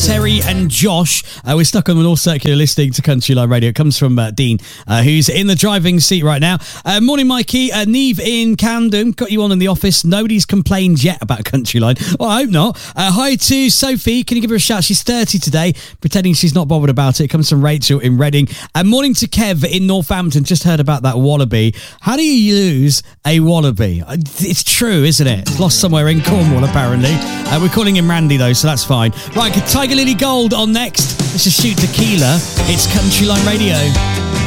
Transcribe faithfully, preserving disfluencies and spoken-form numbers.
Terry and Josh. Uh, we're stuck on the North Circular listening to Countryline Radio. It comes from uh, Dean, uh, who's in the driving seat right now. Uh, morning, Mikey. Uh, Neve in Camden. Got you on in the office. Nobody's complained yet about Countryline. Well, I hope not. Uh, hi to Sophie. Can you give her a shout? She's thirty today, pretending she's not bothered about it. It comes from Rachel in Reading. And uh, morning to Kev in Northampton. Just heard about that wallaby. How do you lose a wallaby? It's true, isn't it? It's lost somewhere in Cornwall, apparently. Uh, we're calling him Randy, though, so that's fine. Right, Tiger Lily Gold on next. Let's just shoot tequila. It's Countryline Radio.